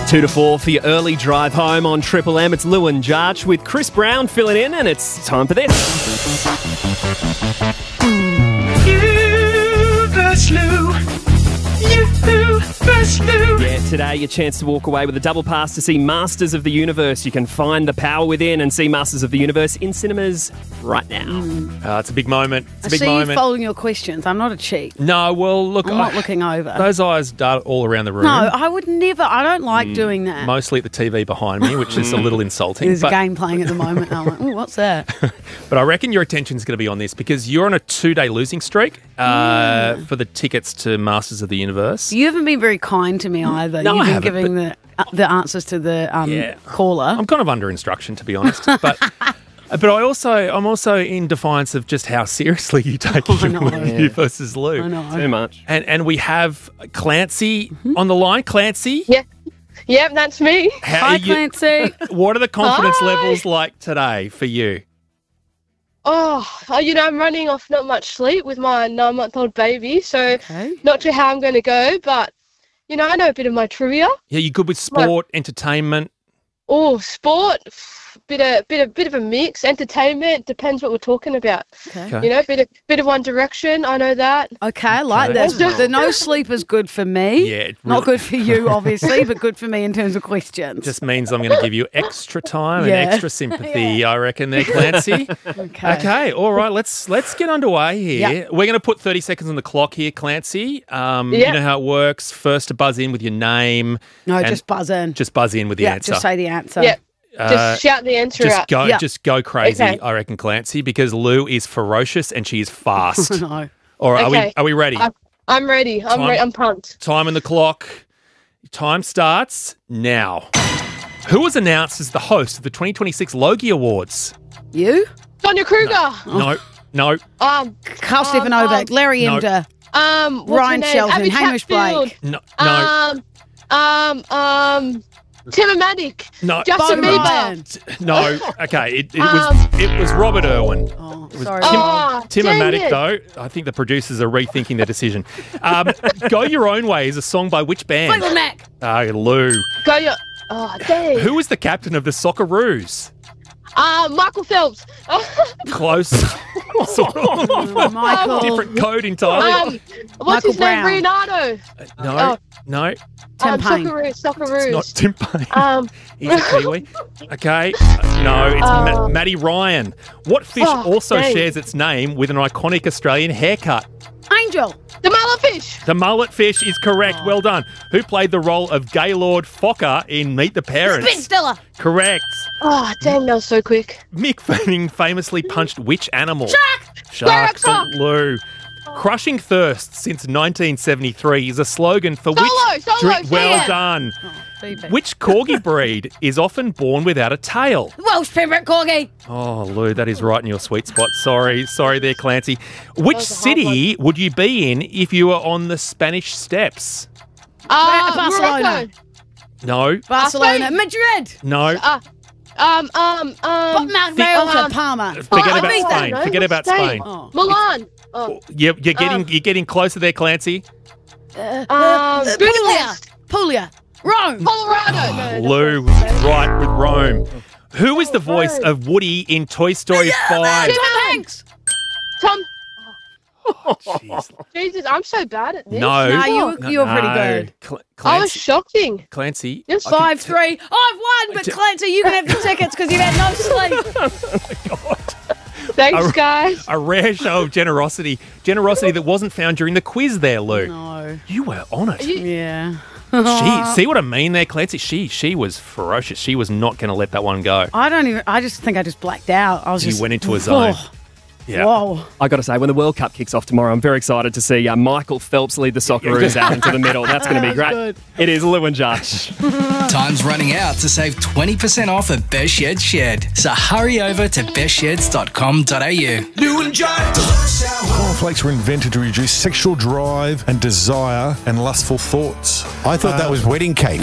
2 to 4 for your early drive home on Triple M. It's Lou and Jarch with Chris Brown filling in, and it's time for this. You versus Lou. You versus Lou. Yeah, today your chance to walk away with a double pass to see Masters of the Universe. You can find the power within and see Masters of the Universe in cinemas right now. It's a big moment. It's a big I see you moment. following your questions. I'm not a cheat. No, well, look, I'm not looking over. Those eyes dart all around the room. No, I would never. I don't like doing that. Mostly at the TV behind me, which is a little insulting. There's but, a game playing at the moment. I'm like, oh, what's that? but I reckon your attention's going to be on this because you're on a 2-day losing streak for the tickets to Masters of the Universe. You haven't been very kind to me either. No, You've I been haven't, giving the answers to the caller. I'm kind of under instruction, to be honest. But I'm also in defiance of just how seriously you take you versus Lou. I know. Too much. And we have Clancy on the line. Clancy? Yeah. Yep, that's me. Hi, Clancy. What are the confidence Hi. levels like today for you? Oh, I'm running off not much sleep with my 9-month-old baby, so Okay. not sure how I'm going to go, but, I know a bit of my trivia. Yeah, you good with sport, entertainment? Oh, sport, bit of a mix. Entertainment, depends what we're talking about. Okay. Bit of One Direction, I know that. Okay, I like Okay. that. The no sleep is good for me. Yeah, it Not really- good for you, obviously, but good for me in terms of questions. Just means I'm going to give you extra time and Yeah. extra sympathy, I reckon there, Clancy. Okay, all right, let's get underway here. Yep. We're going to put 30 seconds on the clock here, Clancy. You know how it works. First to buzz in with your name. No, and just buzz in. Just buzz in with the answer. Just say the answer. Yeah, just shout the answer out. Just go crazy, Okay. I reckon, Clancy, because Lou is ferocious and she is fast. No. All right, Okay. are we ready? I'm ready. I'm pumped. Time on the clock. Time starts now. Who was announced as the host of the 2026 Logie Awards? You? Sonia Kruger. No. Carl Stephen Novak, Larry no. Emder, What's Ryan her name? Shelton, Abby Hamish Hatfield. Blake. No. Tim Matic. No. Justin Bo Bieber. Ryan. No. Okay. It was Robert Irwin. Oh, It was sorry. Tim-O-Matic, dang it. though. I think the producers are rethinking their decision. Go Your Own Way is a song by which band? Fleetwood Mac. Lou. Go your. Oh, dang. Who was the captain of the Socceroos? Michael Phelps. Close. Sort of. Oh, Michael. Different code entirely. What's Michael his name? Brown. Leonardo. No. Tim Payne. Socceroos. It's not Tim Payne. He's a Kiwi. Okay. No, it's Maddie Ryan. What fish also dang. shares its name with an iconic Australian haircut? Angel. The mulletfish. The mullet fish is correct. Well done. Who played the role of Gaylord Fokker in Meet the Parents? Ben Stiller. Correct. Oh, damn, that was so quick. Mick Fanning famously punched which animal? Shark. Shark. Shark. Lou. Crushing thirst since 1973 is a slogan for which Solo, drink. Well yeah. done. Phoebe. Which corgi breed is often born without a tail? Welsh Pembroke Corgi. Oh, Lou, that is right in your sweet spot. Sorry there, Clancy. Which was a hard city would you be in if you were on the Spanish Steps? Barcelona. Morocco. No, Barcelona. Spain. Madrid. no. Malta. Palma. Forget about Ibiza. Spain. No, Forget about Spain. Oh. Milan. Oh. You're getting closer there, Clancy. Budapest. Puglia. Rome. Colorado. No, Lou was right with Rome. Who is the voice of Woody in Toy Story 5? Tom Hanks. Tom. Jeez. Jesus, I'm so bad at this. No. No, you're pretty good. I was Clancy. shocking. Clancy. Yes. I can 5-3. I've won, but Clancy, you can have the tickets because you've had no sleep. Thanks, guys. A rare show of generosity. Generosity that wasn't found during the quiz there, Lou. No. You were on it. Yeah. See what I mean there, Clancy? She was ferocious. She was not going to let that one go. I just think I just blacked out. I was She just went into a zone. Oh, Yeah. whoa. I got to say, when the World Cup kicks off tomorrow, I'm very excited to see Michael Phelps lead the Socceroos out into the middle. That's going to be great. good. It is Lou and Josh. Time's running out to save 20% off at Best Shed Shed. So hurry over to bestsheds.com.au. Lou and Josh. Cornflakes were invented to reduce sexual drive and desire and lustful thoughts. I thought that was wedding cake.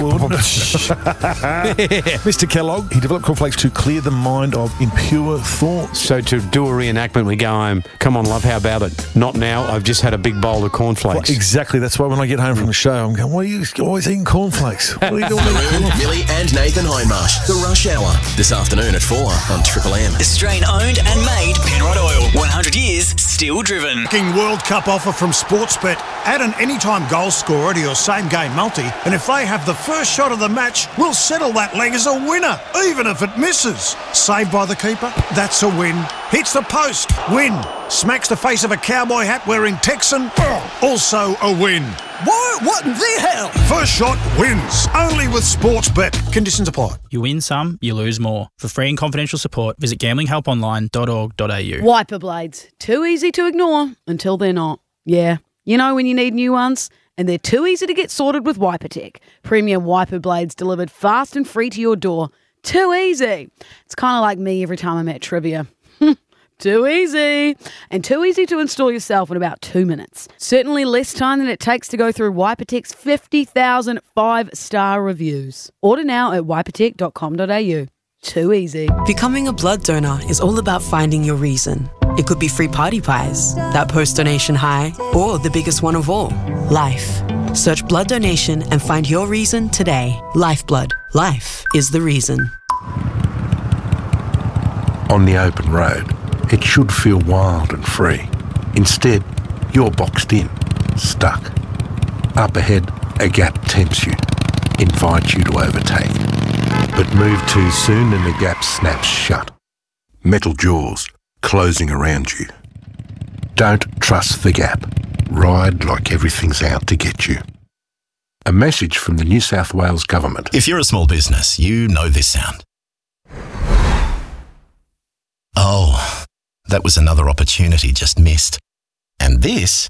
Mr. Kellogg, he developed cornflakes to clear the mind of impure thoughts. So to do a reenactment, we go home, come on, love, how about it? Not now, I've just had a big bowl of cornflakes. Well, exactly. That's why when I get home from the show, I'm going, why are you always eating cornflakes? What are you doing? Millie and Nathan Hindmarsh. The Rush Hour. This afternoon at 4 on Triple M. Australian owned and made Penrod Oil. 100 years, still driven. World Cup offer from Sportsbet. Add an anytime goal scorer to your same game multi, and if they have the first shot of the match, we'll settle that leg as a winner, even if it misses. Saved by the keeper? That's a win. Hits the post? Win. Smacks the face of a cowboy hat wearing Texan? Also a win. What the hell? First shot wins. Only with Sportsbet. Conditions apply. You win some, you lose more. For free and confidential support, visit gamblinghelponline.org.au. Wiper blades. Too easy to ignore until they're not. Yeah. You know when you need new ones? And they're too easy to get sorted with WiperTech. Premium wiper blades delivered fast and free to your door. Too easy. It's kind of like me every time I'm at trivia. Too easy. And too easy to install yourself in about 2 minutes. Certainly less time than it takes to go through WiperTech's 50,000 5-star reviews. Order now at wipertech.com.au. Too easy. Becoming a blood donor is all about finding your reason. It could be free party pies, that post-donation high, or the biggest one of all, life. Search blood donation and find your reason today. Lifeblood. Life is the reason. On the open road, it should feel wild and free. Instead, you're boxed in, stuck. Up ahead, a gap tempts you, invites you to overtake. But move too soon and the gap snaps shut. Metal jaws closing around you. Don't trust the gap. Ride like everything's out to get you. A message from the New South Wales Government. If you're a small business, you know this sound. Oh, that was another opportunity just missed. And this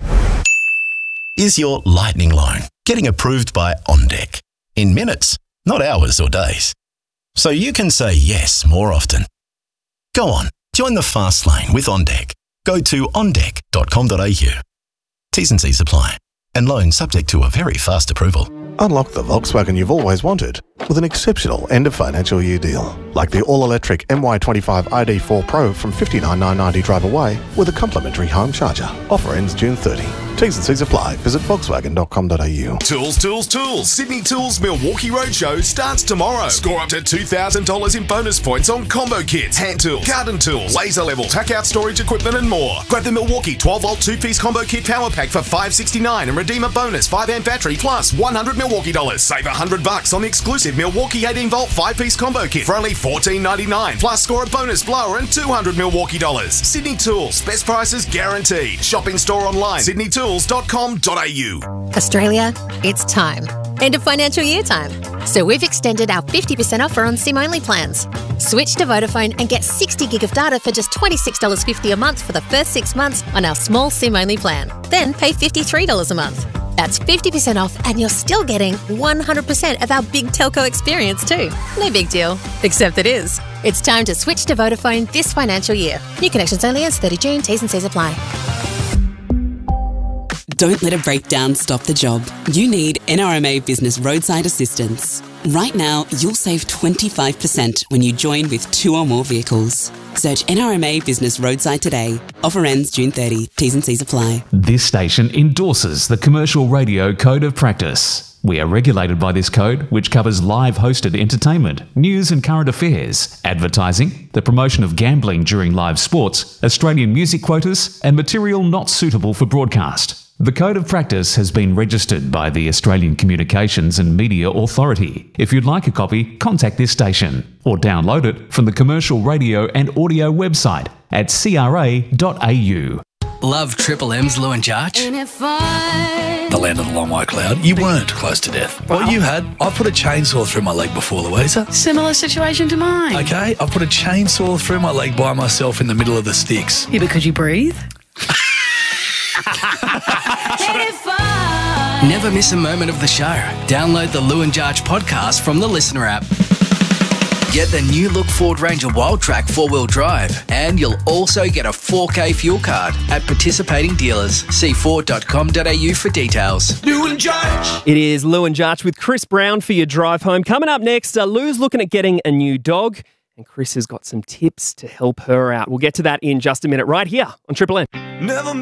is your lightning loan, getting approved by OnDeck. In minutes, not hours or days. So you can say yes more often. Go on, join the fast lane with OnDeck. Go to ondeck.com.au. T's and C's apply. And loan subject to a very fast approval. Unlock the Volkswagen you've always wanted with an exceptional end-of-financial year deal. Like the all-electric MY25 ID4 Pro from $59,990 drive away with a complimentary home charger. Offer ends June 30. T's and C's apply. Visit volkswagen.com.au. Tools, tools, tools. Sydney Tools Milwaukee Roadshow starts tomorrow. Score up to $2,000 in bonus points on combo kits, hand tools, garden tools, laser level, tack-out storage equipment and more. Grab the Milwaukee 12-volt 2-piece combo kit power pack for $569 and redeem a bonus 5-amp battery plus $100 Milwaukee dollars. Save $100 on the exclusive Milwaukee 18-volt 5-piece combo kit for only $14.99. Plus score a bonus blower and $200 Milwaukee dollars. Sydney Tools. Best prices guaranteed. Shop in store online. sydneytools.com.au. Australia, it's time. End of financial year time. So we've extended our 50% offer on SIM-only plans. Switch to Vodafone and get 60 gig of data for just $26.50 a month for the first 6 months on our small SIM-only plan. Then pay $53 a month. That's 50% off and you're still getting 100% of our big telco experience too. No big deal. Except it is. It's time to switch to Vodafone this financial year. New connections only as 30 June. T's and C's apply. Don't let a breakdown stop the job. You need NRMA Business Roadside Assistance. Right now, you'll save 25% when you join with 2 or more vehicles. Search NRMA Business Roadside today. Offer ends June 30. T's and C's apply. This station endorses the Commercial Radio Code of Practice. We are regulated by this code, which covers live hosted entertainment, news and current affairs, advertising, the promotion of gambling during live sports, Australian music quotas, and material not suitable for broadcast. The Code of Practice has been registered by the Australian Communications and Media Authority. If you'd like a copy, contact this station or download it from the Commercial Radio and Audio website at cra.au. Love Triple M's Lou and Jarch? The land of the long white cloud. You weren't close to death. What you had, I put a chainsaw through my leg before, Louisa. Similar situation to mine. Okay, I put a chainsaw through my leg by myself in the middle of the sticks. Yeah, but could you breathe? Never miss a moment of the show. Download the Lou and Jarch podcast from the Listener app. Get the new look Ford Ranger Wildtrak 4-wheel drive, and you'll also get a 4K fuel card at participating dealers. See Ford.com.au for details. Lou and Judge. It is Lou and Judge with Chris Brown for your drive home. Coming up next, Lou's looking at getting a new dog, and Chris has got some tips to help her out. We'll get to that in just a minute right here on Triple M. Never